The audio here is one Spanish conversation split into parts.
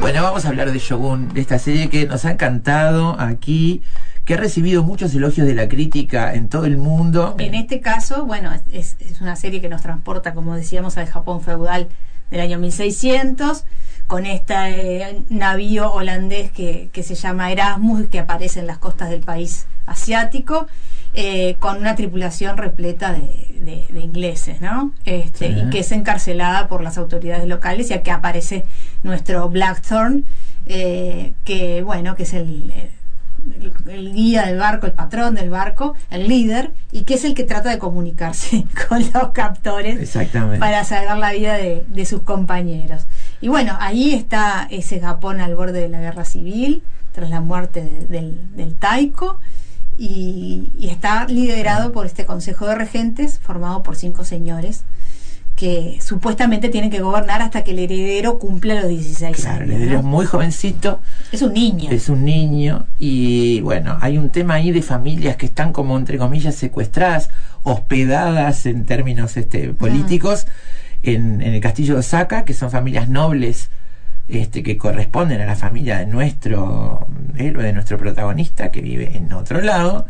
Bueno, vamos a hablar de Shogun, de esta serie que nos ha encantado aquí, que ha recibido muchos elogios de la crítica en todo el mundo. En este caso, bueno, es una serie que nos transporta, como decíamos, al Japón feudal del año 1600, con este navío holandés que se llama Erasmus, que aparece en las costas del país asiático, con una tripulación repleta de ingleses, ¿no? Y que es encarcelada por las autoridades locales, ya que aparece nuestro Blackthorn, que bueno, que es el guía del barco, el patrón del barco, el líder, y que es el que trata de comunicarse con los captores para salvar la vida de sus compañeros. Y bueno, ahí está ese Japón al borde de la guerra civil, tras la muerte del Taiko, y está liderado por este consejo de regentes, formado por 5 señores, que supuestamente tienen que gobernar hasta que el heredero cumpla los 16 años. El heredero es muy jovencito. Es un niño. Es un niño. Y bueno, hay un tema ahí de familias que están como, entre comillas, secuestradas, hospedadas en términos políticos, en el castillo de Osaka, que son familias nobles, que corresponden a la familia de nuestro héroe, de nuestro protagonista, que vive en otro lado.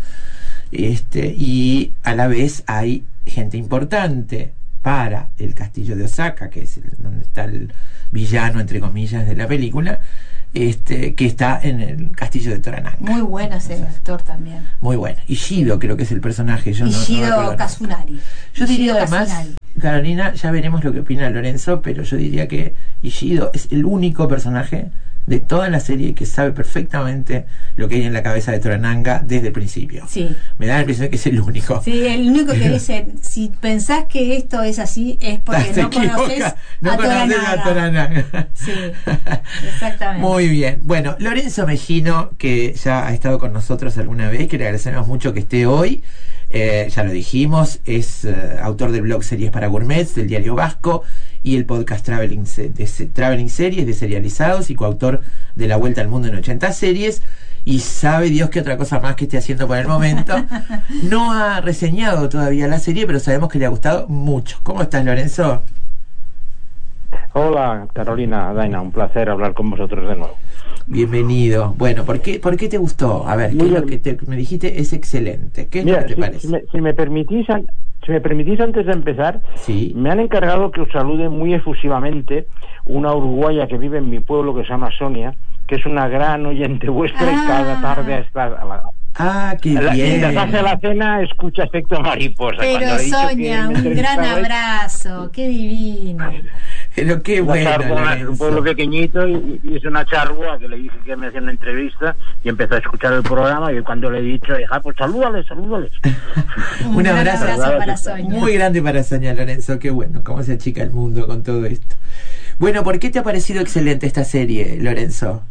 Y a la vez hay gente importante para el castillo de Osaka, que es donde está el villano, entre comillas, de la película, que está en el castillo de Torananga. Muy bueno ese actor también. Muy bueno. Ishido creo que es el personaje. Ishido Kazunari. Yo diría además, Carolina, ya veremos lo que opina Lorenzo, pero yo diría que Ishido es el único personaje de toda la serie que sabe perfectamente lo que hay en la cabeza de Torananga desde el principio. Sí. Me da la impresión que es el único. Sí, el único que dice, si pensás que esto es así, es porque no conoces a Torananga. Sí, exactamente. Muy bien. Bueno, Lorenzo Mejino, que ya ha estado con nosotros alguna vez, que le agradecemos mucho que esté hoy. Ya lo dijimos, es autor del blog Series para Gourmets, del Diario Vasco, y el podcast Traveling Series de Serializados, y coautor de La Vuelta al Mundo en 80 series, y sabe Dios qué otra cosa más que esté haciendo por el momento. No ha reseñado todavía la serie, pero sabemos que le ha gustado mucho. ¿Cómo estás, Lorenzo? Hola, Carolina, Daina, un placer hablar con vosotros de nuevo. Bienvenido. Bueno, ¿por qué te gustó? A ver, ¿qué es lo que me dijiste? Es excelente. ¿Qué es lo que te parece? Si me permitís, antes de empezar, sí. Me han encargado que os salude muy efusivamente una uruguaya que vive en mi pueblo, que se llama Sonia, que es una gran oyente vuestra, y cada tarde está qué bien. Mientras hace la cena escucha Efecto Mariposa. Pero Sonia, un gran abrazo, qué divino. Pero qué bueno. Es un pueblo pequeñito y es una charrúa que le dije que me hacía una entrevista y empezó a escuchar el programa, y cuando le he dicho, pues salúdales. Un abrazo para Sonia. Muy grande para Sonia, Lorenzo, qué bueno, cómo se achica el mundo con todo esto. Bueno, ¿por qué te ha parecido excelente esta serie, Lorenzo?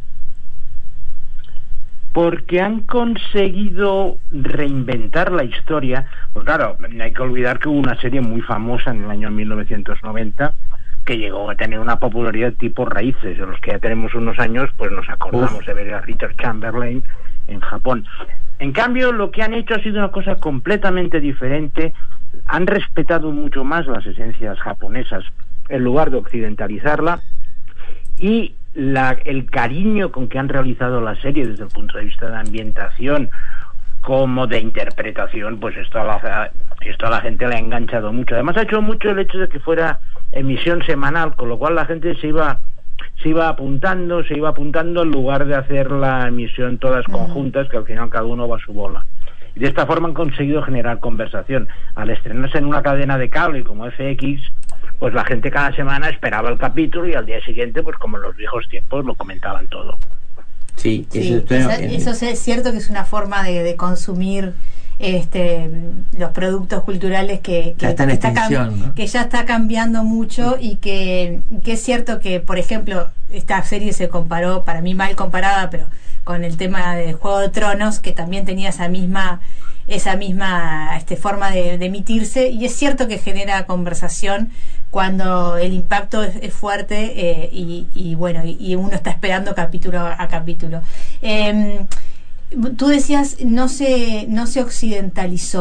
Porque han conseguido reinventar la historia. Pues claro, no hay que olvidar que hubo una serie muy famosa en el año 1990 que llegó a tener una popularidad tipo Raíces, de los que ya tenemos unos años, pues nos acordamos de ver a Richard Chamberlain en Japón. En cambio, lo que han hecho ha sido una cosa completamente diferente. Han respetado mucho más las esencias japonesas en lugar de occidentalizarla, y el cariño con que han realizado la serie desde el punto de vista de ambientación como de interpretación, pues esto a la gente le ha enganchado mucho. Además ha hecho mucho el hecho de que fuera emisión semanal, con lo cual la gente se iba apuntando en lugar de hacer la emisión todas conjuntas, que al final cada uno va a su bola. Y de esta forma han conseguido generar conversación. Al estrenarse en una cadena de cable como FX, pues la gente cada semana esperaba el capítulo, y al día siguiente, pues como en los viejos tiempos, lo comentaban todo. Sí, eso es cierto, que es una forma de consumir los productos culturales que ya está cambiando mucho, y que es cierto que, por ejemplo, esta serie se comparó, para mí mal comparada, pero con el tema de Juego de Tronos, que también tenía esa misma forma de emitirse, y es cierto que genera conversación cuando el impacto es fuerte, y uno está esperando capítulo a capítulo. Tú decías, no se occidentalizó.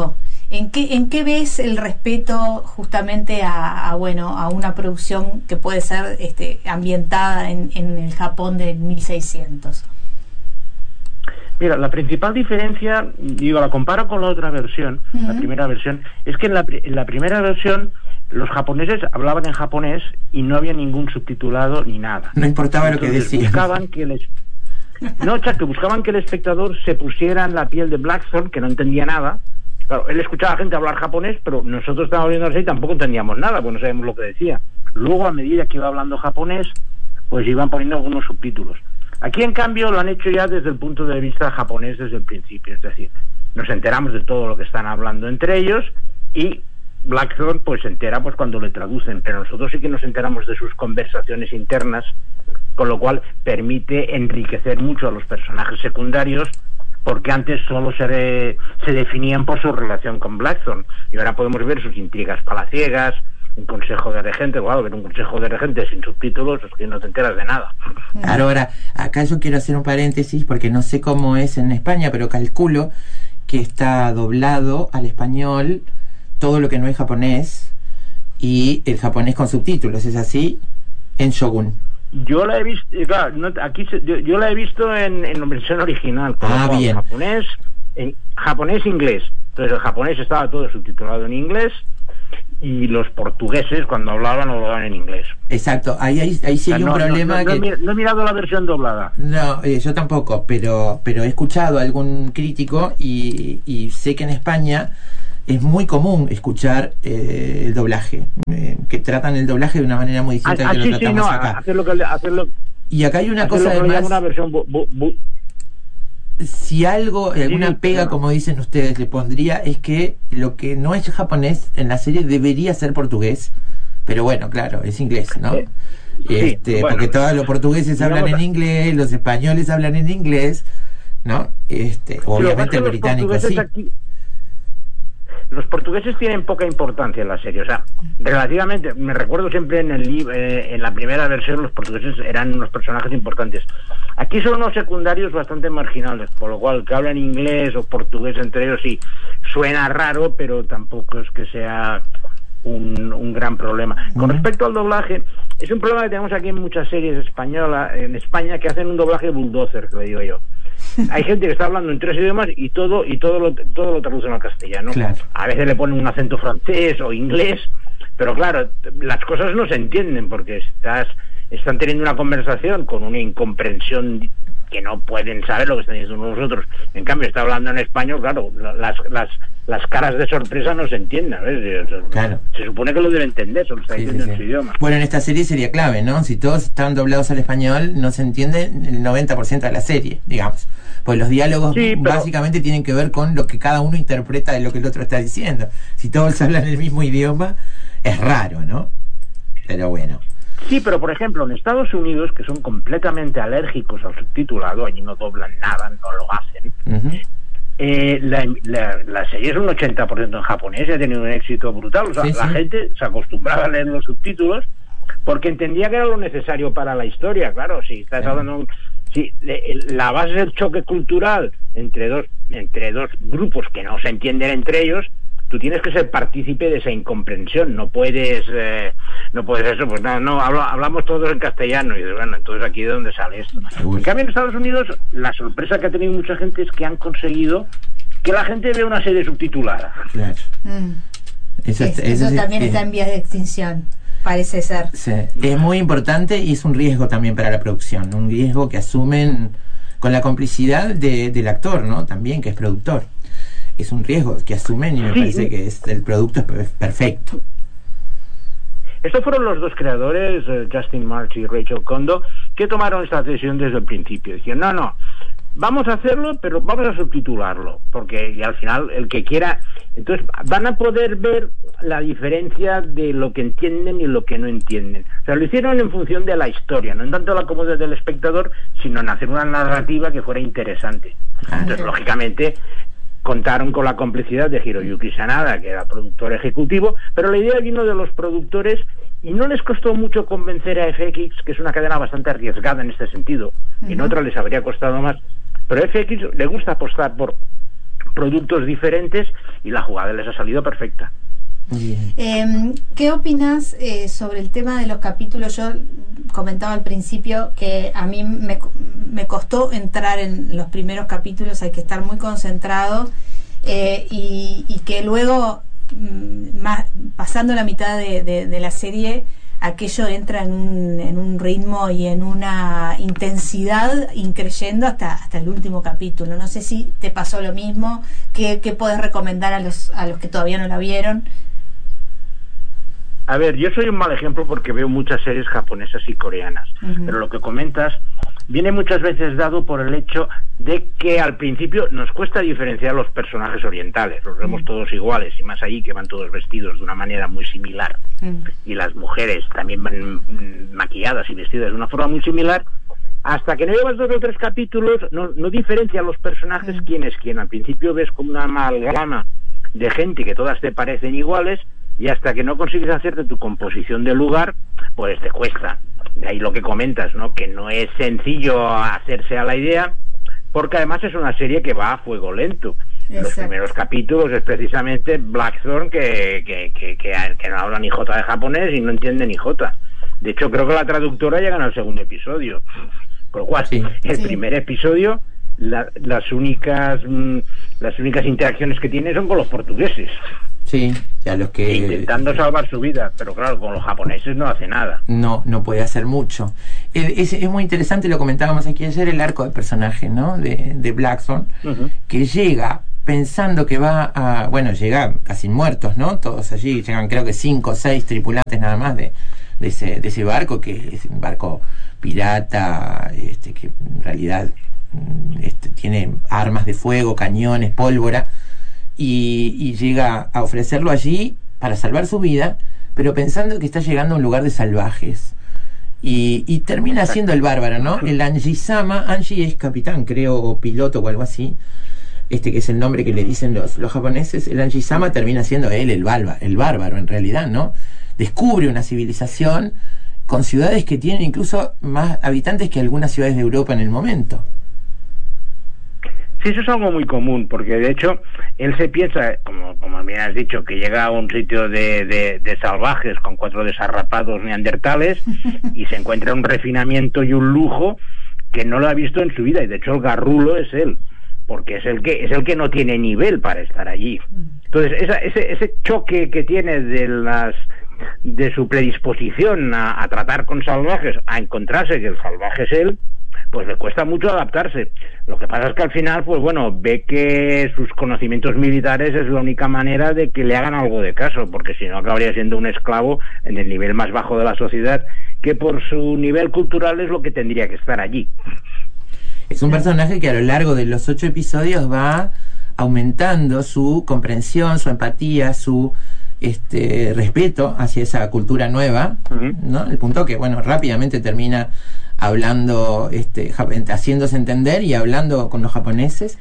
¿En qué ves el respeto justamente a una producción que puede ser ambientada en el Japón de 1600? Mira, la principal diferencia, la comparo con la otra versión, la primera versión, es que en la primera versión los japoneses hablaban en japonés y no había ningún subtitulado ni nada. No importaba lo que decían. Buscaban que buscaban que el espectador se pusiera en la piel de Blackthorne, que no entendía nada. Claro, él escuchaba a gente hablar japonés, pero nosotros estábamos viendo así y tampoco entendíamos nada, pues no sabíamos lo que decía. Luego, a medida que iba hablando japonés, pues iban poniendo algunos subtítulos. Aquí, en cambio, lo han hecho ya desde el punto de vista japonés desde el principio, es decir, nos enteramos de todo lo que están hablando entre ellos y Blackthorne pues se entera pues cuando le traducen, pero nosotros sí que nos enteramos de sus conversaciones internas, con lo cual permite enriquecer mucho a los personajes secundarios, porque antes solo se definían por su relación con Blackthorne y ahora podemos ver sus intrigas palaciegas, un consejo de regente. Claro, ver un consejo de regente sin subtítulos es que no te enteras de nada. Claro, ahora, acá yo quiero hacer un paréntesis porque no sé cómo es en España, pero calculo que está doblado al español todo lo que no es japonés y el japonés con subtítulos, ¿es así? En Shogun. Yo la he visto, claro, yo la he visto en la versión original, bien. En japonés-inglés. Entonces el japonés estaba todo subtitulado en inglés y los portugueses cuando hablaban en inglés. Exacto, ahí sí hay un problema. No he mirado la versión doblada. No, yo tampoco, pero he escuchado a algún crítico y sé que en España es muy común escuchar el doblaje, que tratan el doblaje de una manera muy distinta que lo tratamos acá. Y acá hay una cosa además, una versión si algo, alguna pega, como dicen ustedes, le pondría, es que lo que no es japonés en la serie debería ser portugués, pero bueno, claro, es inglés, ¿no? Porque todos los portugueses hablan en inglés, los españoles hablan en inglés, ¿no? Obviamente el británico sí. Los portugueses tienen poca importancia en la serie, o sea, relativamente, me recuerdo siempre en la primera versión los portugueses eran unos personajes importantes. Aquí son unos secundarios bastante marginales, por lo cual que hablan inglés o portugués entre ellos sí suena raro, pero tampoco es que sea un gran problema. Con respecto al doblaje, es un problema que tenemos aquí en muchas series españolas, en España, que hacen un doblaje bulldozer, que le digo yo. Hay gente que está hablando en 3 idiomas y todo lo traducen al castellano. Claro. A veces le ponen un acento francés o inglés, pero claro, las cosas no se entienden porque están teniendo una conversación con una incomprensión que no pueden saber lo que están diciendo nosotros. En cambio, está hablando en español, claro, las caras de sorpresa no se entienden, ¿ves? Claro. Se supone que lo debe entender, solo está diciendo en su idioma. Bueno, en esta serie sería clave, ¿no? Si todos están doblados al español, no se entiende el 90% de la serie, digamos. Pues los diálogos básicamente tienen que ver con lo que cada uno interpreta de lo que el otro está diciendo. Si todos hablan el mismo idioma, es raro, ¿no? Pero bueno. Sí, pero por ejemplo, en Estados Unidos, que son completamente alérgicos al subtitulado, allí no doblan nada, no lo hacen. La serie es un 80% en japonés y ha tenido un éxito brutal. O sea, la gente se acostumbraba a leer los subtítulos porque entendía que era lo necesario para la historia. Claro, si estás hablando... la base del choque cultural entre dos grupos que no se entienden entre ellos, tú tienes que ser partícipe de esa incomprensión. No puedes eso, pues no hablamos todos en castellano y bueno, entonces aquí de dónde sale esto. En cambio, en Estados Unidos la sorpresa que ha tenido mucha gente es que han conseguido que la gente vea una serie subtitulada. Claro. Eso también está en vías de extinción, parece ser. Sí. Es muy importante y es un riesgo también para la producción, un riesgo que asumen con la complicidad del actor, ¿no? También, que es productor. Es un riesgo que asumen y me parece que el producto es perfecto. Estos fueron los dos creadores, Justin March y Rachel Kondo, que tomaron esta decisión desde el principio. Dijeron, no, vamos a hacerlo, pero vamos a subtitularlo, porque y al final el que quiera... Entonces van a poder ver la diferencia de lo que entienden y lo que no entienden. O sea, lo hicieron en función de la historia, no en tanto la comodidad del espectador, sino en hacer una narrativa que fuera interesante. Entonces, lógicamente... contaron con la complicidad de Hiroyuki Sanada, que era productor ejecutivo, pero la idea vino de los productores y no les costó mucho convencer a FX, que es una cadena bastante arriesgada en este sentido. En otra les habría costado más, pero a FX le gusta apostar por productos diferentes y la jugada les ha salido perfecta. ¿Qué opinas sobre el tema de los capítulos? Yo comentaba al principio que a mí me costó entrar en los primeros capítulos, hay que estar muy concentrado, y que luego, pasando la mitad de la serie, aquello entra en un ritmo y en una intensidad increyendo hasta el último capítulo. No sé si te pasó lo mismo. ¿Qué podés recomendar a los que todavía no la vieron? A ver, yo soy un mal ejemplo porque veo muchas series japonesas y coreanas, pero lo que comentas viene muchas veces dado por el hecho de que al principio nos cuesta diferenciar los personajes orientales, los vemos todos iguales, y más allí que van todos vestidos de una manera muy similar, y las mujeres también van maquilladas y vestidas de una forma muy similar, hasta que no llevas 2 o 3 capítulos no diferencia a los personajes quién es quién. Al principio ves como una amalgama de gente que todas te parecen iguales, y hasta que no consigues hacerte tu composición de lugar, pues te cuesta. De ahí lo que comentas, ¿no? Que no es sencillo hacerse a la idea, porque además es una serie que va a fuego lento. Exacto. Los primeros capítulos es precisamente Blackthorn, que no habla ni jota de japonés y no entiende ni jota. De hecho, creo que la traductora llega al segundo episodio. Con lo cual, el primer episodio, las únicas interacciones que tiene son con los portugueses. Sí, a los que... intentando salvar su vida, pero claro, con los japoneses no hace nada. No puede hacer mucho. Es muy interesante, lo comentábamos aquí ayer, el arco de personaje, ¿no? De Blackthorn, que llega pensando que va a... Bueno, llega casi muertos, ¿no? Todos allí, llegan creo que 5 o 6 tripulantes nada más de ese barco, que es un barco pirata, que en realidad tiene armas de fuego, cañones, pólvora, y llega a ofrecerlo allí para salvar su vida, pero pensando que está llegando a un lugar de salvajes, y termina siendo el bárbaro, ¿no? El Angie-sama. Angie es capitán, creo, o piloto o algo así, que es el nombre que le dicen los japoneses. El Angie-sama termina siendo él el bárbaro en realidad, ¿no? Descubre una civilización con ciudades que tienen incluso más habitantes que algunas ciudades de Europa en el momento. Sí, eso es algo muy común, porque de hecho él se piensa, como bien has dicho, que llega a un sitio de salvajes con 4 desarrapados neandertales y se encuentra un refinamiento y un lujo que no lo ha visto en su vida, y de hecho el garrulo es él, porque es el que no tiene nivel para estar allí. Entonces ese choque que tiene de su predisposición a tratar con salvajes, a encontrarse que el salvaje es él, pues le cuesta mucho adaptarse. Lo que pasa es que al final, pues bueno, ve que sus conocimientos militares es la única manera de que le hagan algo de caso, porque si no acabaría siendo un esclavo en el nivel más bajo de la sociedad, que por su nivel cultural es lo que tendría que estar allí. Es un personaje que a lo largo de los 8 episodios va aumentando su comprensión, su empatía, su respeto hacia esa cultura nueva, ¿no? El punto que, bueno, rápidamente termina hablando, haciéndose entender y hablando con los japoneses,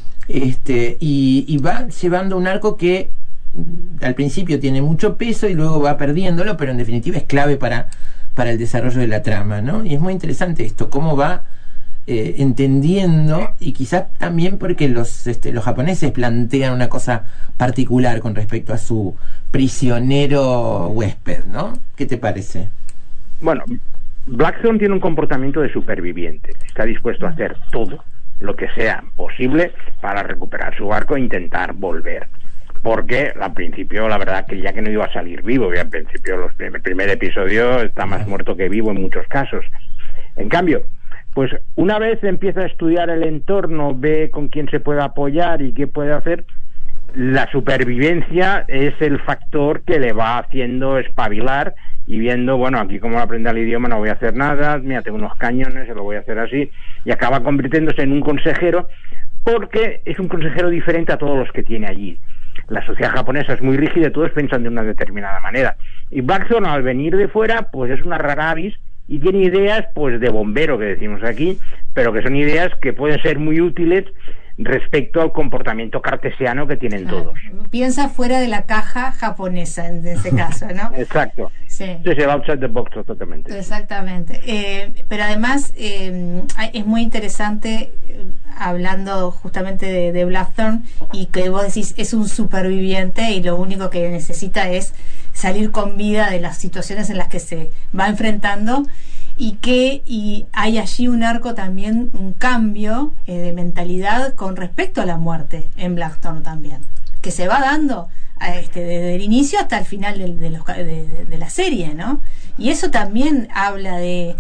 y va llevando un arco que al principio tiene mucho peso y luego va perdiéndolo, pero en definitiva es clave para el desarrollo de la trama, ¿no? Y es muy interesante esto, cómo va entendiendo, y quizás también porque los japoneses plantean una cosa particular con respecto a su prisionero huésped, ¿no? ¿Qué te parece? Bueno, Blackthorn tiene un comportamiento de superviviente. Está dispuesto a hacer todo lo que sea posible para recuperar su barco e intentar volver. Porque al principio, la verdad, creía que no iba a salir vivo. Y al principio, el primer episodio está más muerto que vivo en muchos casos. En cambio, pues una vez empieza a estudiar el entorno, ve con quién se puede apoyar y qué puede hacer, la supervivencia es el factor que le va haciendo espabilar y viendo, bueno, aquí como aprenda el idioma no voy a hacer nada, mira, tengo unos cañones, se lo voy a hacer así, y acaba convirtiéndose en un consejero, porque es un consejero diferente a todos los que tiene allí. La sociedad japonesa es muy rígida, todos piensan de una determinada manera, y Blackthorn, al venir de fuera, pues es una rara avis y tiene ideas, pues de bombero, que decimos aquí, pero que son ideas que pueden ser muy útiles respecto al comportamiento cartesiano que tienen todos. Piensa fuera de la caja japonesa en ese caso, ¿no? Exacto. Sí. Es el outside the box totalmente. Exactamente. Pero además es muy interesante, hablando justamente de Blackthorne, y que vos decís es un superviviente y lo único que necesita es salir con vida de las situaciones en las que se va enfrentando, y hay allí un arco también, un cambio de mentalidad con respecto a la muerte en Blackthorne también, que se va dando desde el inicio hasta el final de la serie, ¿no? Y eso también habla de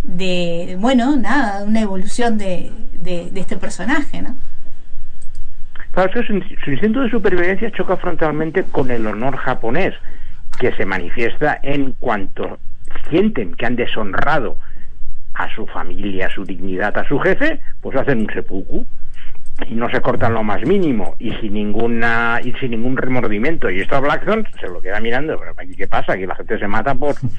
una evolución de este personaje, ¿no? Claro, es que su instinto de supervivencia choca frontalmente con el honor japonés, que se manifiesta en cuanto sienten que han deshonrado a su familia, a su dignidad, a su jefe, pues hacen un seppuku y no se cortan lo más mínimo y sin ningún remordimiento. Y esto a Blackthorne se lo queda mirando, pero aquí qué pasa, que la gente se mata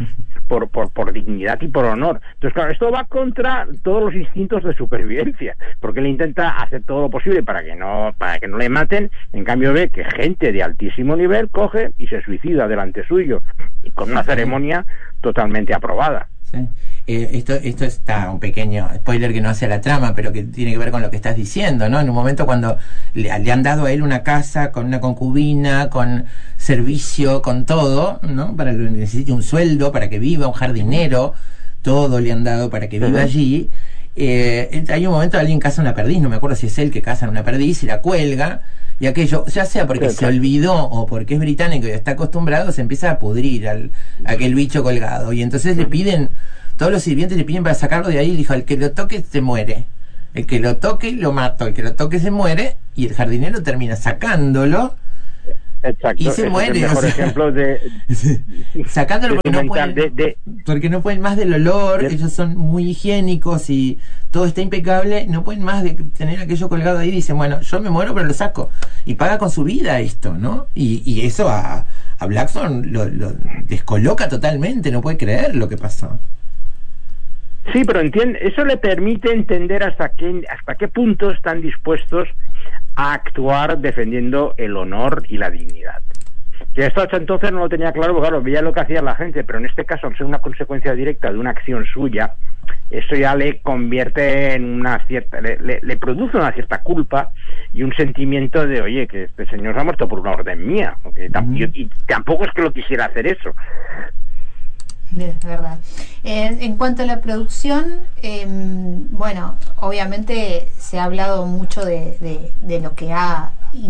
por dignidad y por honor. Entonces, claro, esto va contra todos los instintos de supervivencia, porque él intenta hacer todo lo posible para que no le maten. En cambio ve que gente de altísimo nivel coge y se suicida delante suyo, y con una ceremonia totalmente aprobada. Sí. Esto está un pequeño spoiler que no hace a la trama, pero que tiene que ver con lo que estás diciendo, ¿no? En un momento cuando le han dado a él una casa con una concubina, con servicio, con todo, ¿no? Para que necesite un sueldo, para que viva, un jardinero, todo le han dado para que viva allí. Hay un momento alguien caza una perdiz, no me acuerdo si es él que caza una perdiz y la cuelga, y aquello, ya sea porque se olvidó o porque es británico y está acostumbrado, se empieza a pudrir aquel bicho colgado, y entonces le piden, todos los sirvientes le piden para sacarlo de ahí, y dijo, el que lo toque se muere, el que lo toque lo mato, el que lo toque se muere, y el jardinero termina sacándolo. Exacto, y se muere, es el mejor ejemplo de sacándolo porque no pueden más del olor, ellos son muy higiénicos y todo está impecable, no pueden más de tener aquello colgado ahí, dicen, bueno, yo me muero pero lo saco, y paga con su vida esto, ¿no? Y eso a Blackthorne lo descoloca totalmente, no puede creer lo que pasó. Sí, pero eso le permite entender hasta qué punto están dispuestos a actuar defendiendo el honor y la dignidad. Que esto hasta entonces no lo tenía claro, porque claro, veía lo que hacía la gente, pero en este caso, al ser una consecuencia directa de una acción suya, eso ya le convierte en una cierta, le produce una cierta culpa y un sentimiento de, oye, que este señor se ha muerto por una orden mía, y tampoco es que lo quisiera hacer eso. Es verdad. En cuanto a la producción, bueno, obviamente se ha hablado mucho de lo que ha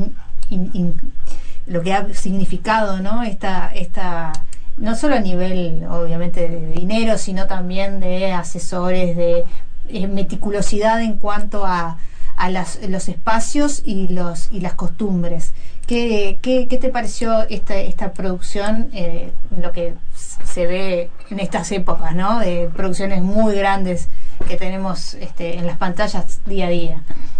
lo que ha significado, ¿no? Esta no solo a nivel, obviamente, de dinero, sino también de asesores, de meticulosidad en cuanto a los espacios y las costumbres. ¿Qué te pareció esta producción, lo que se ve en estas épocas, ¿no? De producciones muy grandes que tenemos en las pantallas día a día?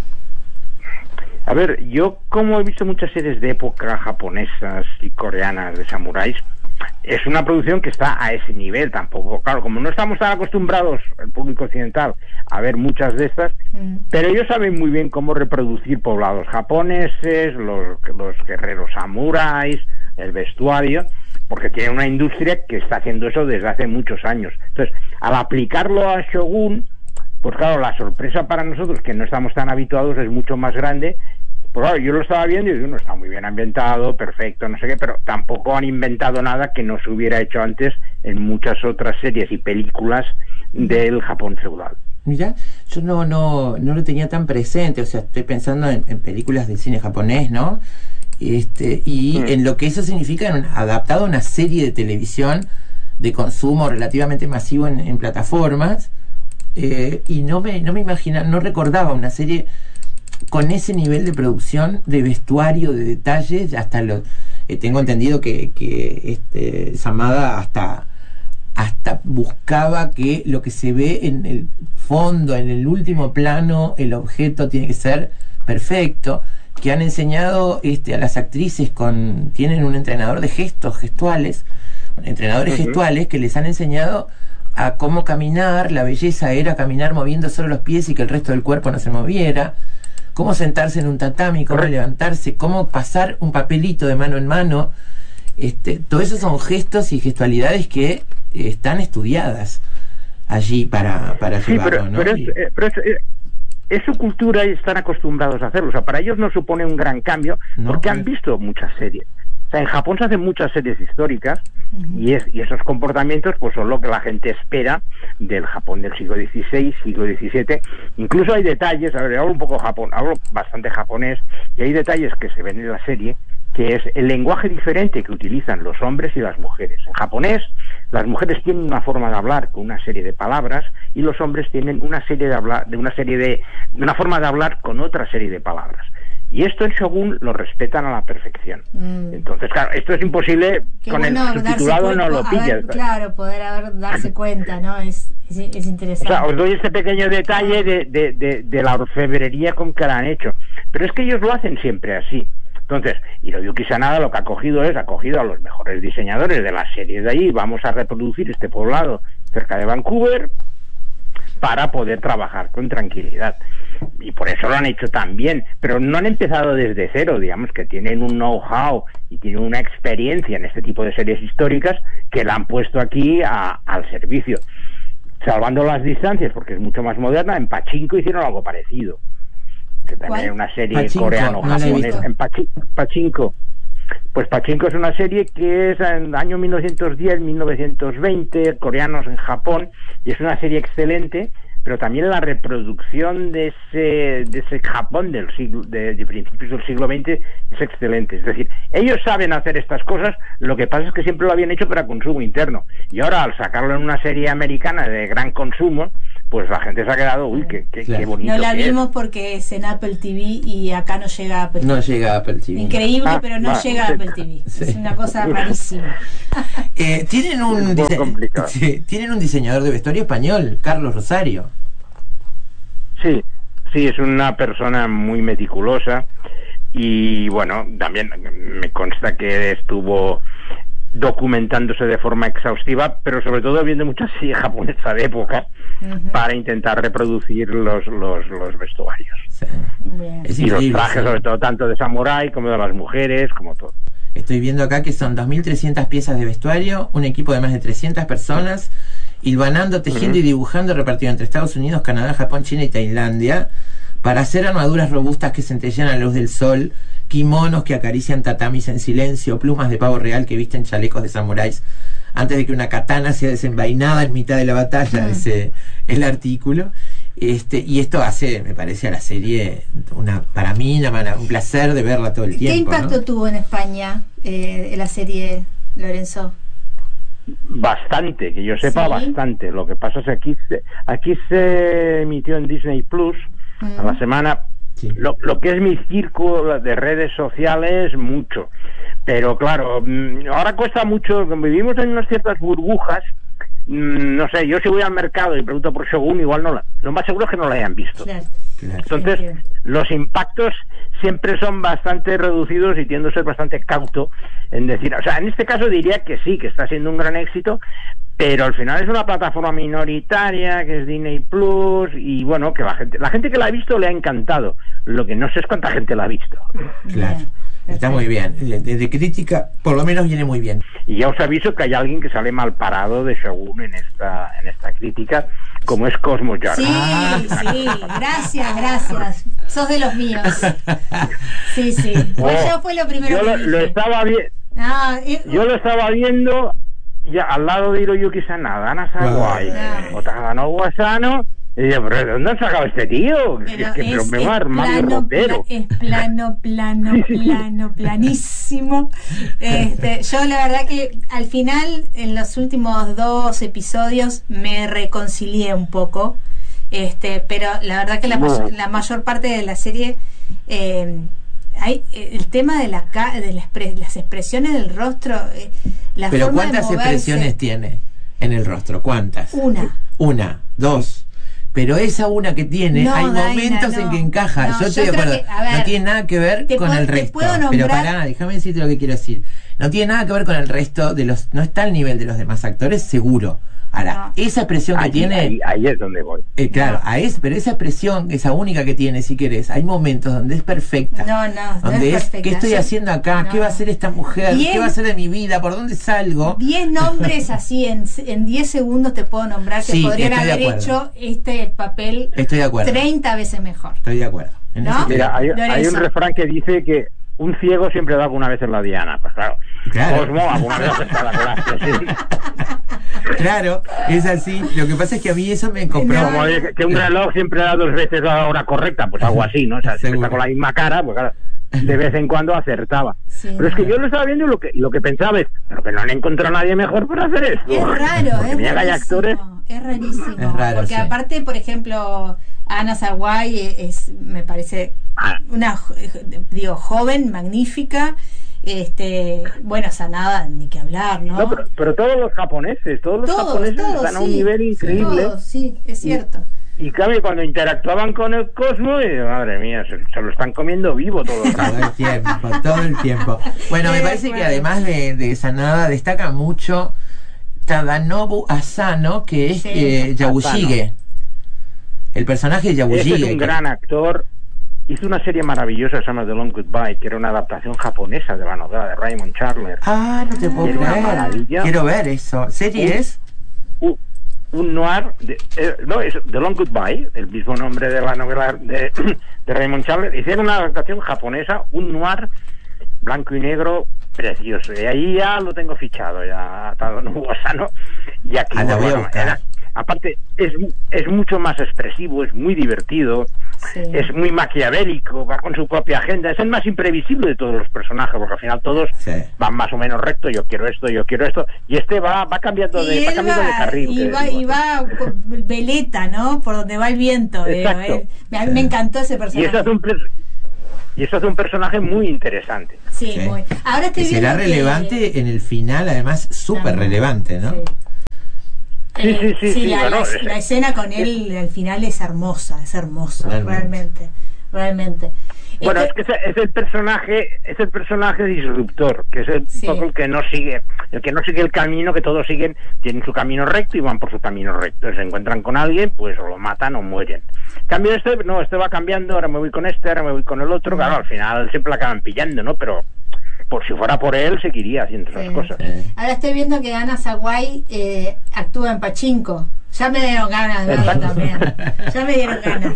A ver, yo como he visto muchas series de época japonesas y coreanas de samuráis, es una producción que está a ese nivel. Tampoco, claro, como no estamos tan acostumbrados, el público occidental, a ver muchas de estas, pero ellos saben muy bien cómo reproducir poblados japoneses, los guerreros samuráis, el vestuario, porque tienen una industria que está haciendo eso desde hace muchos años. Entonces, al aplicarlo a Shogun, pues claro, la sorpresa para nosotros, que no estamos tan habituados, es mucho más grande. Pues claro, yo lo estaba viendo y digo, no, está muy bien ambientado, perfecto, no sé qué, pero tampoco han inventado nada que no se hubiera hecho antes en muchas otras series y películas del Japón feudal. Mira, yo no lo tenía tan presente, o sea, estoy pensando en películas del cine japonés, ¿no? En lo que eso significa adaptado a una serie de televisión de consumo relativamente masivo en plataformas, y no me imaginaba, no recordaba una serie con ese nivel de producción, de vestuario, de detalles. Hasta tengo entendido que Yamada hasta buscaba que lo que se ve en el fondo, en el último plano, el objeto tiene que ser perfecto, que han enseñado a las actrices tienen un entrenador de gestuales, entrenadores gestuales que les han enseñado a cómo caminar. La belleza era caminar moviendo solo los pies y que el resto del cuerpo no se moviera. cómo sentarse en un tatami, cómo levantarse, cómo pasar un papelito de mano en mano. Todo eso son gestos y gestualidades que están estudiadas allí para llevarlo, ¿no? Pero es su cultura y están acostumbrados a hacerlo. O sea, para ellos no supone un gran cambio, porque han visto muchas series. O sea, en Japón se hacen muchas series históricas, y esos comportamientos pues son lo que la gente espera del Japón del siglo XVI, siglo XVII. Incluso hay detalles, a ver, hablo bastante japonés, y hay detalles que se ven en la serie, que es el lenguaje diferente que utilizan los hombres y las mujeres. En japonés, las mujeres tienen una forma de hablar con una serie de palabras, y los hombres tienen una forma de hablar con otra serie de palabras. Y esto en Shogun lo respetan a la perfección. Entonces, claro, esto es imposible. Con el subtitulado no lo pillas. Claro, darse cuenta, ¿no? Es interesante. O sea, os doy este pequeño detalle de la orfebrería con que lo han hecho. Pero es que ellos lo hacen siempre así. Entonces, Hiroyuki Sanada lo que ha cogido a los mejores diseñadores de las series de allí. Vamos a reproducir este poblado cerca de Vancouver para poder trabajar con tranquilidad. Y por eso lo han hecho tan bien, pero no han empezado desde cero, digamos que tienen un know-how y tienen una experiencia en este tipo de series históricas que la han puesto aquí al servicio. Salvando las distancias, porque es mucho más moderna, en Pachinko hicieron algo parecido, que también es una serie coreano-japonesa. En Pachinko. Pues Pachinko es una serie que es en el año 1910-1920, coreanos en Japón, y es una serie excelente, pero también la reproducción de ese Japón de principios del siglo XX es excelente. Es decir, ellos saben hacer estas cosas, lo que pasa es que siempre lo habían hecho para consumo interno, y ahora al sacarlo en una serie americana de gran consumo, pues la gente se ha quedado, qué bonito. No la vimos porque es en Apple TV y acá no llega a Apple TV. No llega a Apple TV. Increíble, pero no llega a Apple TV. Sí. Es una cosa rarísima. Tienen un diseñador de vestuario español, Carlos Rosario. Sí, es una persona muy meticulosa, y bueno, también me consta que estuvo documentándose de forma exhaustiva, pero sobre todo viendo mucha serie japonesa de época para intentar reproducir los vestuarios. Sí. Y los trajes, sobre todo, tanto de samurái como de las mujeres, como todo. Estoy viendo acá que son 2.300 piezas de vestuario, un equipo de más de 300 personas, hilvanando, tejiendo y dibujando, repartido entre Estados Unidos, Canadá, Japón, China y Tailandia, para hacer armaduras robustas que centellean a la luz del sol, kimonos que acarician tatamis en silencio, plumas de pavo real que visten chalecos de samuráis antes de que una katana sea desenvainada en mitad de la batalla, el artículo. Y esto hace, me parece, a la serie para mí un placer de verla todo el tiempo. ¿Qué impacto tuvo en España la serie, Lorenzo? Bastante, que yo sepa, bastante. Lo que pasa es que aquí se emitió en Disney Plus a la semana. Sí. Lo que es mi círculo de redes sociales, mucho. Pero claro, ahora cuesta mucho, vivimos en unas ciertas burbujas. No sé, yo si voy al mercado y pregunto por Shogun, igual lo más seguro es que no la hayan visto. Claro. Entonces, los impactos siempre son bastante reducidos, y tiendo a ser bastante cauto en decir, o sea, en este caso diría que sí, que está siendo un gran éxito, pero al final es una plataforma minoritaria que es Disney Plus, y bueno, que la gente que la ha visto le ha encantado. Lo que no sé es cuánta gente la ha visto. Claro. Está muy bien, de crítica por lo menos viene muy bien. Y ya os aviso que hay alguien que sale mal parado de Shogun en esta crítica, como es Cosmo Jar. Sí, gracias. Sos de los míos. Sí. Pues yo fue lo primero que dije. Yo lo estaba viendo ya al lado de Hiroyuki Sanada, Ana Sawai, Otagano Asano. Y yo, ¿pero de dónde han sacado este tío? Pero me va a armar el ropero. Es planísimo. Yo la verdad que al final, en los últimos 2 episodios, me reconcilié un poco. Pero la verdad que la mayor parte de la serie, hay el tema de las expresiones del rostro, pero forma ¿cuántas de expresiones tiene en el rostro? ¿Cuántas? Una, 2. Pero esa una que tiene, hay momentos en que encaja. Yo estoy de acuerdo. No tiene nada que ver con el resto. Pero pará, déjame decirte lo que quiero decir. No tiene nada que ver con el resto de los. No está al nivel de los demás actores, seguro. Ahora, esa expresión que tiene... Ahí es donde voy. Claro, pero esa expresión, esa única que tiene, si querés, hay momentos donde es perfecta. Donde es, ¿qué estoy haciendo acá? ¿Qué va a hacer esta mujer? ¿Qué va a hacer de mi vida? ¿Por dónde salgo? 10 nombres así, en 10 segundos te puedo nombrar que podrían haber hecho este papel 30 veces mejor. Estoy de acuerdo. Mira, hay un refrán que dice que un ciego siempre da alguna vez en la diana. Pues claro. Cosmo alguna vez en la clase, sí. Claro, es así. Lo que pasa es que a mí eso me compró. Como que un reloj siempre da 2 veces la hora correcta, pues algo así, ¿no? O sea, si está con la misma cara, pues claro, de vez en cuando acertaba. Sí, pero es que yo lo estaba viendo y lo que pensaba es, pero que no han encontrado a nadie mejor para hacer esto. Es raro, es rarísimo. Es rarísimo. Es raro, porque aparte, por ejemplo, Anna Sawai me parece una joven, magnífica. Bueno, Sanada ni que hablar, ¿no? Pero todos los japoneses están a un nivel increíble. Todos, sí, es cierto. Y claro, cuando interactuaban con el Cosmo, madre mía, se lo están comiendo vivo todo el tiempo. Bueno, me parece que además de Sanada destaca mucho Tadanobu Asano, que es Yabushige. El personaje de Yabushige. Es un gran actor. Hizo una serie maravillosa que se llama The Long Goodbye, que era una adaptación japonesa de la novela de Raymond Chandler. No te puedo creer. Quiero ver eso. ¿Serie es? Un noir, es The Long Goodbye, el mismo nombre de la novela de Raymond Chandler. Hicieron una adaptación japonesa, un noir blanco y negro precioso. Y ahí ya lo tengo fichado, ya está Asano. Y aquí, aparte, es mucho más expresivo, es muy divertido. Sí. Es muy maquiavélico, va con su propia agenda, es el más imprevisible de todos los personajes, porque al final todos van más o menos recto, yo quiero esto, y este va cambiando de carril. Y va veleta, ¿no? Por donde va el viento. Me encantó ese personaje. Y eso hace un personaje muy interesante. Sí, muy. Ahora estoy viendo será relevante en el final, además súper relevante, ¿no? Sí. La escena con él al final es hermosa, realmente. Bueno, es que es el personaje disruptor, que es poco el que no sigue el camino que todos siguen, tienen su camino recto y van por su camino recto. Se encuentran con alguien, pues o lo matan o mueren. En cambio este va cambiando, ahora me voy con ahora me voy con el otro, claro, al final siempre la acaban pillando, ¿no? Pero por si fuera por él, seguiría haciendo esas cosas. Ahora estoy viendo que Anna Sawai actúa en Pachinko. Ya me dieron ganas de verlo también. Ya me dieron ganas.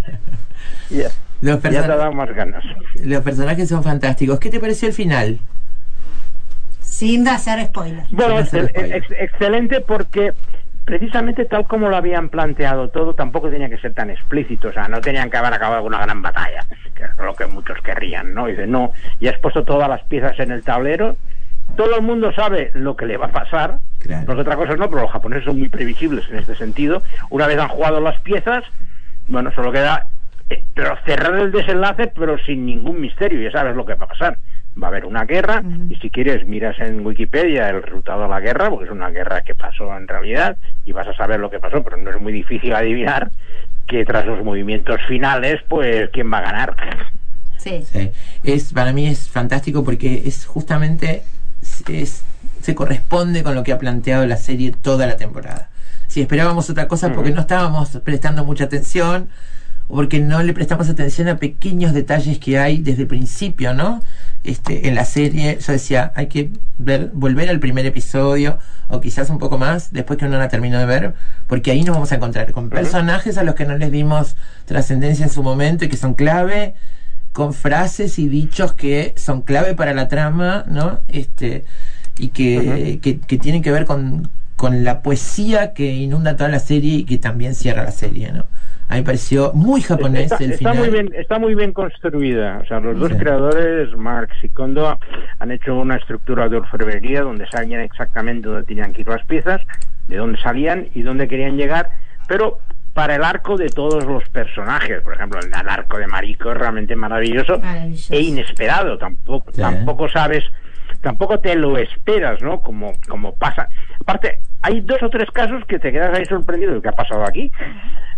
Ya te dan más ganas. Los personajes son fantásticos. ¿Qué te pareció el final? Sin hacer spoiler. Bueno, excelente, porque precisamente tal como lo habían planteado todo, tampoco tenía que ser tan explícito, o sea, no tenían que haber acabado con una gran batalla, que es lo que muchos querrían, ¿no? Y dicen, no, ya has puesto todas las piezas en el tablero, todo el mundo sabe lo que le va a pasar, claro. Porque otra cosa no, pero los japoneses son muy previsibles en este sentido. Una vez han jugado las piezas, bueno, solo queda pero cerrar el desenlace, pero sin ningún misterio, ya sabes lo que va a pasar. Va a haber una guerra, y si quieres miras en Wikipedia el resultado de la guerra, porque es una guerra que pasó en realidad, y vas a saber lo que pasó, pero no es muy difícil adivinar que tras los movimientos finales, pues, ¿quién va a ganar? Sí. Para mí es fantástico porque es justamente se corresponde con lo que ha planteado la serie toda la temporada. Si esperábamos otra cosa porque no estábamos prestando mucha atención, o porque no le prestamos atención a pequeños detalles que hay desde el principio, ¿no? En la serie, yo decía, hay que volver al primer episodio, o quizás un poco más, después que uno la terminó de ver, porque ahí nos vamos a encontrar con personajes a los que no les dimos trascendencia en su momento y que son clave, con frases y dichos que son clave para la trama, ¿no? Y que tienen que ver con la poesía que inunda toda la serie y que también cierra la serie, ¿no? A mí me pareció muy japonés el final. Está muy bien construida. O sea, los dos creadores, Marx y Kondo, han hecho una estructura de orfebrería donde sabían exactamente dónde tenían que ir las piezas, de dónde salían y dónde querían llegar, pero para el arco de todos los personajes. Por ejemplo, el arco de Mariko es realmente maravilloso e inesperado. Tampoco sabes, tampoco te lo esperas, ¿no? Como pasa. Aparte, hay 2 o 3 casos que te quedas ahí sorprendido de lo que ha pasado aquí.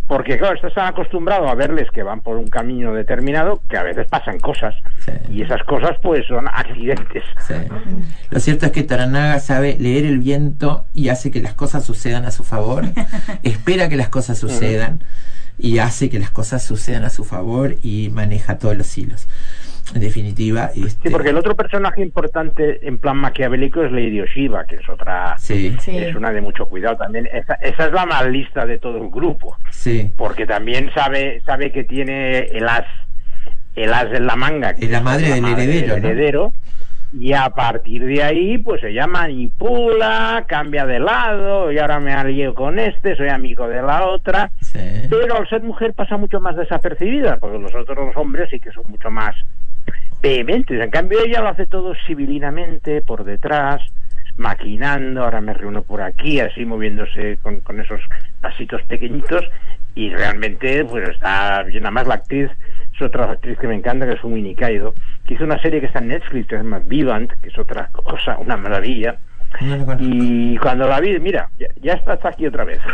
Porque claro, estás tan acostumbrado a verles que van por un camino determinado que a veces pasan cosas, y esas cosas pues son accidentes. Sí. Lo cierto es que Toranaga sabe leer el viento y hace que las cosas sucedan a su favor, espera que las cosas sucedan y hace que las cosas sucedan a su favor y maneja todos los hilos. En definitiva, sí, porque el otro personaje importante en plan maquiavélico es Lady Oshiba, que es otra, es una de mucho cuidado también. Esa es la más lista de todo el grupo, porque también sabe que tiene el as en la manga, que es la madre del heredero, ¿no? Y a partir de ahí pues ella manipula, cambia de lado, y ahora me alío con soy amigo de la otra, pero al ser mujer pasa mucho más desapercibida, porque los otros hombres sí que son mucho más vehementes. En cambio ella lo hace todo civilinamente, por detrás, maquinando, ahora me reúno por aquí, así moviéndose con esos pasitos pequeñitos, y realmente pues está bien. Además la actriz es otra actriz que me encanta, que es Fumi Nikaido, que hizo una serie que está en Netflix, que se llama Vivant, que es otra cosa, una maravilla. Y cuando la vi, mira, ya está aquí otra vez.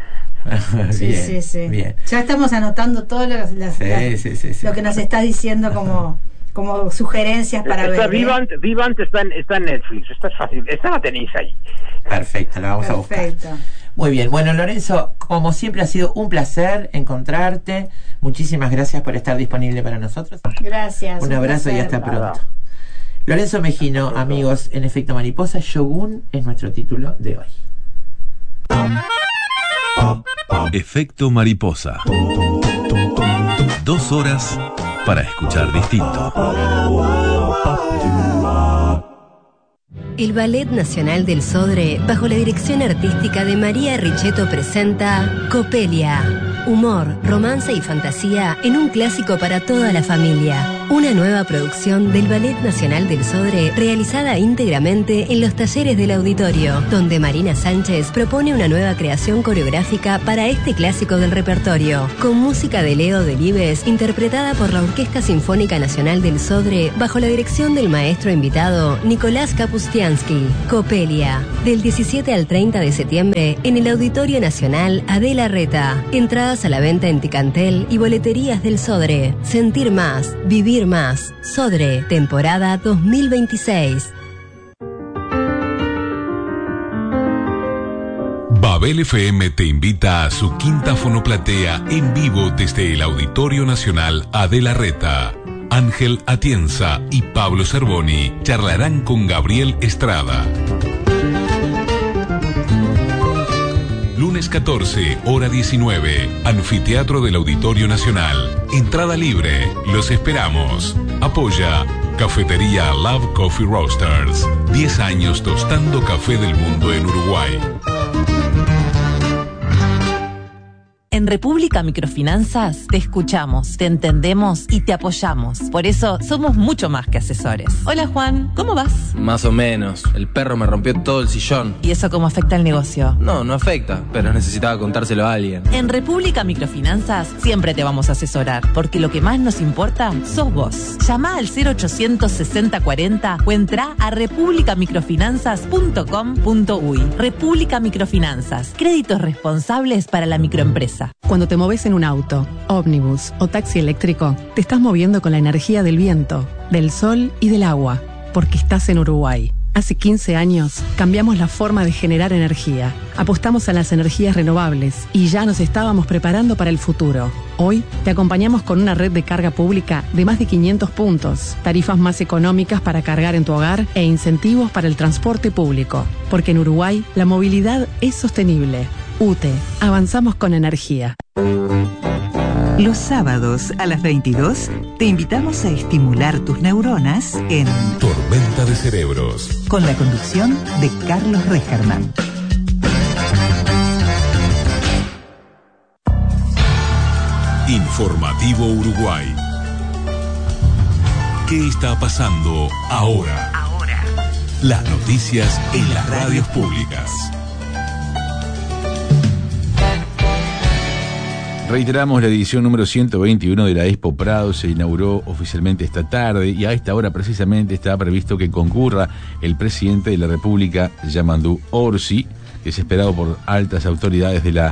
Bien. Ya estamos anotando todo lo que nos está diciendo como sugerencias para ver. Vivant está en Netflix, esta es fácil, esta la tenéis ahí. Perfecto, la vamos a buscar. Muy bien, bueno, Lorenzo, como siempre ha sido un placer encontrarte. Muchísimas gracias por estar disponible para nosotros. Gracias. Un abrazo y hasta pronto. Lorenzo Mejino, amigos, en Efecto Mariposa, Shogun es nuestro título de hoy. Efecto Mariposa. 2 horas para escuchar distinto. El Ballet Nacional del Sodre, bajo la dirección artística de María Richetto, presenta Coppelia. Humor, romance y fantasía en un clásico para toda la familia. Una nueva producción del Ballet Nacional del Sodre, realizada íntegramente en los talleres del auditorio, donde Marina Sánchez propone una nueva creación coreográfica para este clásico del repertorio, con música de Leo Delibes, interpretada por la Orquesta Sinfónica Nacional del Sodre, bajo la dirección del maestro invitado Nicolás Kapustiansky. Coppelia, del 17 al 30 de septiembre, en el Auditorio Nacional Adela Reta. Entradas a la venta en Ticantel y boleterías del Sodre. Sentir más, vivir más. Sodre, temporada 2026. Babel FM te invita a su quinta fonoplatea en vivo desde el Auditorio Nacional Adela Reta. Ángel Atienza y Pablo Cervoni charlarán con Gabriel Estrada. Lunes 14, hora 19, Anfiteatro del Auditorio Nacional. Entrada libre, los esperamos. Apoya Cafetería Love Coffee Roasters. 10 años tostando café del mundo en Uruguay. En República Microfinanzas te escuchamos, te entendemos y te apoyamos. Por eso somos mucho más que asesores. Hola Juan, ¿cómo vas? Más o menos. El perro me rompió todo el sillón. ¿Y eso cómo afecta al negocio? No afecta, pero necesitaba contárselo a alguien. En República Microfinanzas siempre te vamos a asesorar, porque lo que más nos importa sos vos. Llama al 0800 6040 o entra a republicamicrofinanzas.com.uy. República Microfinanzas, créditos responsables para la microempresa. Cuando te moves en un auto, ómnibus o taxi eléctrico, te estás moviendo con la energía del viento, del sol y del agua, porque estás en Uruguay. Hace 15 años cambiamos la forma de generar energía. Apostamos a las energías renovables y ya nos estábamos preparando para el futuro. Hoy te acompañamos con una red de carga pública de más de 500 puntos, tarifas más económicas para cargar en tu hogar e incentivos para el transporte público. Porque en Uruguay la movilidad es sostenible. UTE, avanzamos con energía. Los sábados a las 22 te invitamos a estimular tus neuronas en Tormenta de Cerebros, con la conducción de Carlos Recherman. Informativo Uruguay. ¿Qué está pasando ahora? Las noticias en las radios públicas. Reiteramos, la edición número 121 de la Expo Prado se inauguró oficialmente esta tarde y a esta hora precisamente está previsto que concurra el presidente de la República, Yamandu Orsi, que es esperado por altas autoridades de la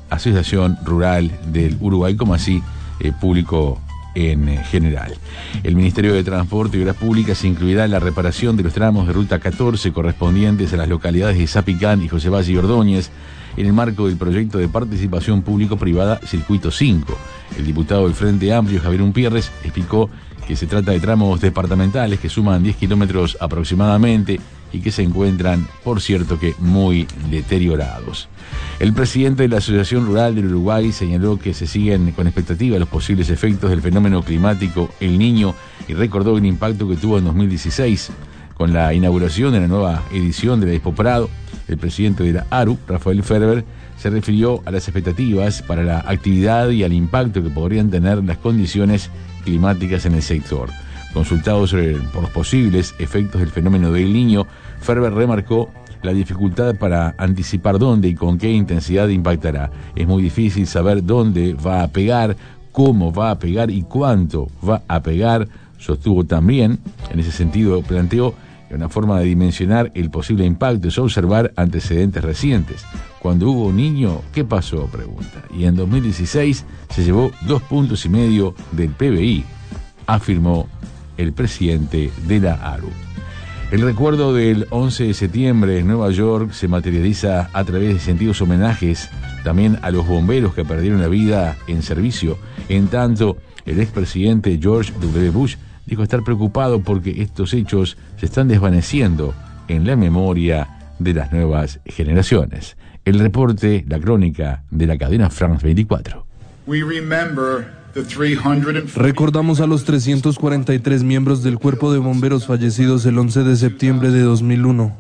Asociación Rural del Uruguay, como así público en general. El Ministerio de Transporte y Obras Públicas incluirá la reparación de los tramos de Ruta 14 correspondientes a las localidades de Zapicán y José Valle y Ordóñez en el marco del proyecto de participación público-privada Circuito 5. El diputado del Frente Amplio, Javier Umpierres, explicó que se trata de tramos departamentales que suman 10 kilómetros aproximadamente y que se encuentran, por cierto, que muy deteriorados. El presidente de la Asociación Rural del Uruguay señaló que se siguen con expectativa los posibles efectos del fenómeno climático El Niño y recordó el impacto que tuvo en 2016. Con la inauguración de la nueva edición de la Expo Prado, el presidente de la ARU, Rafael Ferber, se refirió a las expectativas para la actividad y al impacto que podrían tener las condiciones climáticas en el sector. Consultado por los posibles efectos del fenómeno del Niño, Ferber remarcó la dificultad para anticipar dónde y con qué intensidad impactará. Es muy difícil saber dónde va a pegar, cómo va a pegar y cuánto va a pegar. Sostuvo también, en ese sentido planteó que una forma de dimensionar el posible impacto es observar antecedentes recientes. Cuando hubo un niño, ¿qué pasó?, pregunta. Y en 2016 se llevó 2,5 puntos del PBI, afirmó el presidente de la ARU. El recuerdo del 11 de septiembre en Nueva York se materializa a través de sentidos homenajes también a los bomberos que perdieron la vida en servicio. En tanto, el expresidente George W. Bush dijo estar preocupado porque estos hechos se están desvaneciendo en la memoria de las nuevas generaciones. El reporte, la crónica de la cadena France 24. Recordamos a los 343 miembros del Cuerpo de Bomberos fallecidos el 11 de septiembre de 2001.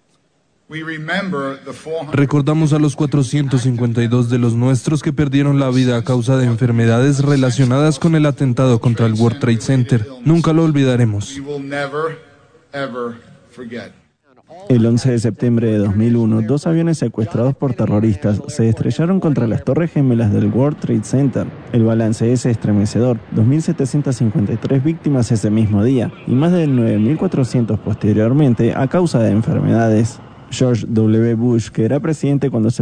Recordamos a los 452 de los nuestros que perdieron la vida a causa de enfermedades relacionadas con el atentado contra el World Trade Center. Nunca lo olvidaremos. El 11 de septiembre de 2001, 2 aviones secuestrados por terroristas se estrellaron contra las torres gemelas del World Trade Center. El balance es estremecedor, 2.753 víctimas ese mismo día y más de 9.400 posteriormente a causa de enfermedades. George W. Bush, que era presidente cuando se